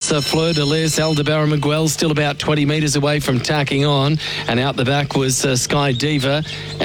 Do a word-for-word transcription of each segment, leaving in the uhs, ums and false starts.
was uh, Fleur de Lis. Aldebaran Miguel still about twenty metres away from tacking on. And out the back was uh, Sky Diva.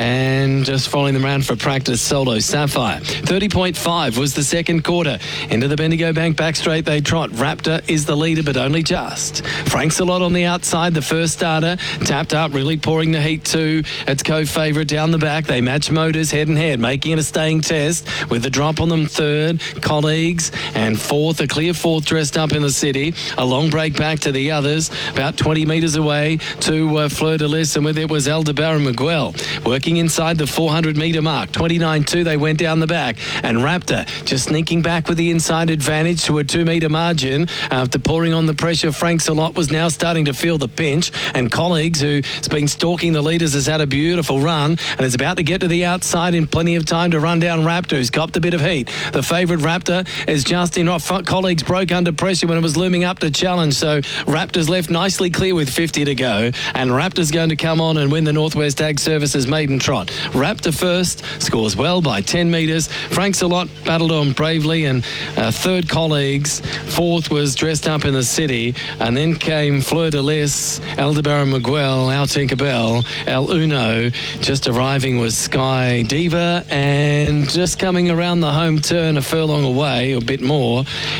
And just following them around for practice, Solo Sapphire. thirty point five was the second quarter. Into the Bendigo Bank back straight they trot. Raptor is the leader, but only just. Frank Salot on the outside, the first starter. Tapped up, really pouring the heat too. It's co-favourite down the back. They match motors head and head, making it a staying test with the drop on them third. Colleagues and fourth, a clear fourth dressed up in the city. A long break back to the others, about twenty metres away to uh, Fleur de Lis, and with it was Aldebaran Miguel. Working inside the four hundred metre mark. twenty-nine two, they went down the back. And Raptor just sneaking back with the inside advantage to a two metre margin. After pouring on the pressure, Frank Salot was now starting to feel the pinch. And Colleagues, who's been stalking the leaders, has had a beautiful run and is about to get to the outside in plenty of time to run down Raptor, who's copped a bit of heat. The favourite Raptor is just in off. Colleagues broke under pressure when it was looming up to challenge, so Raptor's left nicely clear with fifty to go, and Raptor's going to come on and win the Northwest Ag Services maiden trot. Raptor first, scores well by ten metres. Frank Salot battled on bravely, and uh, third Colleagues. Fourth was Dressed Up in the City, and then came Fleur de Lis, Aldebaran Miguel, Our Tinkerbell, El Uno. Just arriving was Sky Diva, and just coming around the home turn a furlong away, a bit more,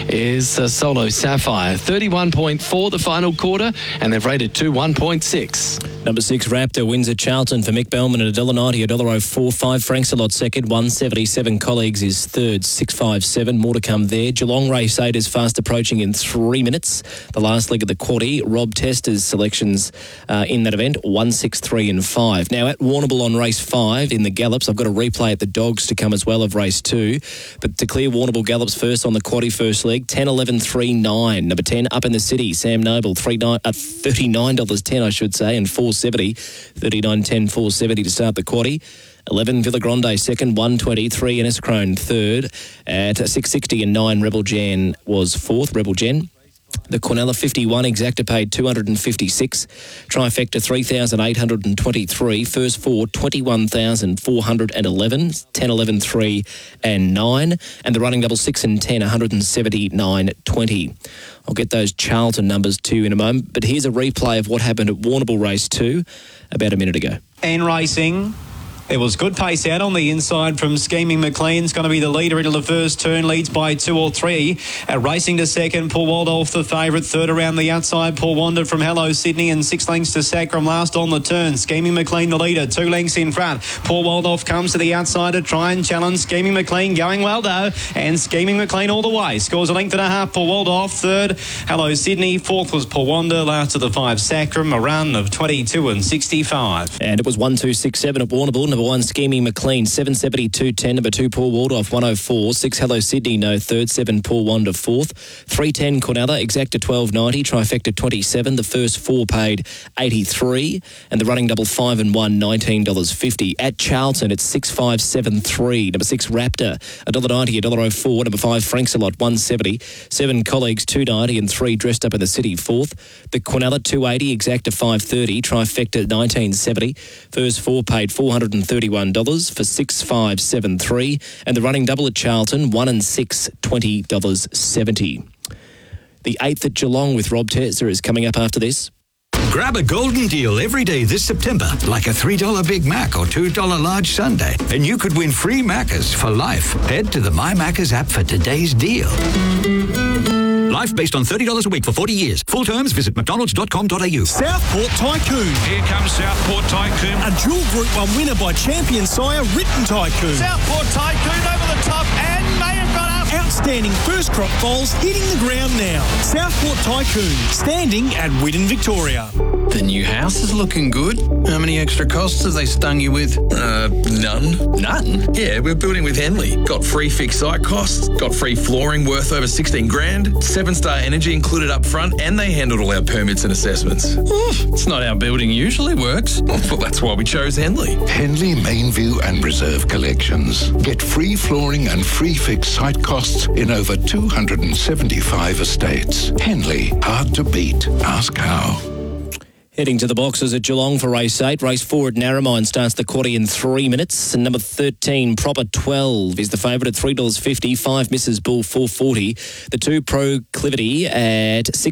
is uh, Solo Sapphire. thirty-one point four the final quarter, and they've rated two one point six. Number six, Raptor wins at Charlton for Mick Bellman at one dollar ninety, one dollar oh four five. Frank Salot second, one seventy-seven. Colleagues is third, six fifty-seven. More to come there. Geelong race eight is fast approaching in three minutes. The last leg of the quaddie. Rob Tester's selections uh, in that event, one six three and five. Now at Warrnambool on race five in the Gallops, I've got a replay at the Dogs to come as well of race two. But to clear Warrnambool Gallops first on the quaddie first leg, ten eleven three nine. Number ten, Up in the City, Sam Noble, three nine, uh, thirty-nine dollars ten I should say, and four seventy. thirty-nine ten, four seventy to start the quaddie. eleven, Villa Grande second, one twenty. three, Ines Crone third. At six sixty and nine, Rebel Jan was fourth. Rebel Jan. The Cornella fifty-one, Exacta paid two hundred fifty-six. Trifecta three thousand eight hundred twenty-three. First four, twenty-one thousand four hundred eleven. ten, eleven, three and nine. And the running double six and ten, one seventy-nine twenty. I'll get those Charlton numbers too in a moment. But here's a replay of what happened at Warrnambool race two about a minute ago. And racing. There was good pace out on the inside from Scheming McLean's going to be the leader into the first turn, leads by two or three. Uh, racing to second, Paul Waldorf the favourite. Third around the outside, Paul Wander from Hello Sydney, and six lengths to Sacrum last on the turn. Scheming McLean the leader, two lengths in front. Paul Waldorf comes to the outside to try and challenge. Scheming McLean going well though, and Scheming McLean all the way. Scores a length and a half, Paul Waldorf. Third, Hello Sydney. Fourth was Paul Wander. Last of the five, Sacrum, a run of twenty-two and sixty-five. And it was one two six seven at Warrnambool. Number one, Scheming McLean, seven seventy-two ten. Number two, Paul Waldorf, one oh four. Six, Hello Sydney, no third. Seven, Paul Wander, fourth. Three ten, Cornella, Exacta twelve ninety. Trifecta twenty-seven. The first four paid eighty-three. And the running double five and one, nineteen dollars fifty. At Charlton, it's six five seven three. Number six, Raptor, one dollar ninety, one dollar oh four. Number five, Frank Salot, one seventy. Seven, Colleagues, two ninety. And three, Dressed Up in the City, fourth. The Cornella, two eighty. Exacta five thirty. Trifecta nineteen seventy. First four paid four hundred thirty-one dollars for six five seven three. And the running double at Charlton, one and six, twenty dollars seventy. The eighth at Geelong with Rob Tezza is coming up after this. Grab a golden deal every day this September, like a three dollar Big Mac or two dollar large sundae, and you could win free Maccas for life. Head to the My Maccas app for today's deal. Life based on thirty dollars a week for forty years. Full terms, visit mcdonalds dot com dot a u. Southport Tycoon. Here comes Southport Tycoon. A dual Group one winner by champion sire Written Tycoon. Southport Tycoon over the top and may have got up. Outstanding first crop foals hitting the ground now. Southport Tycoon, standing at Whitten, Victoria. The new house is looking good. How many extra costs have they stung you with? Uh, none. None? Yeah, we're building with Henley. Got free fixed site costs, got free flooring worth over sixteen grand, seven-star energy included up front, and they handled all our permits and assessments. Oof, it's not how building usually works. Well, that's why we chose Henley. Henley Mainview and Reserve Collections. Get free flooring and free fixed site costs in over two hundred seventy-five estates. Henley, hard to beat. Ask how. Heading to the boxes at Geelong for race eight. Race four at Narromine starts the quaddie in three minutes. And number thirteen, Proper twelve, is the favourite at three dollars fifty. Five, Missus Bull, four forty. The two, Proclivity, at six